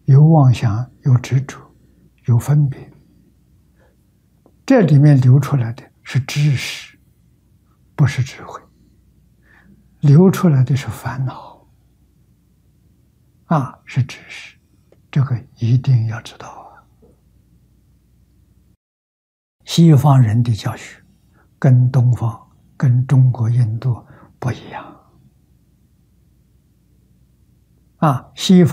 有妄想，有执着，有分别，这里面流出来的是知识，不是智慧，流出来的是烦恼，是知识，这个一定要知道啊。西方人的教学跟东方、跟中国、印度不一样西方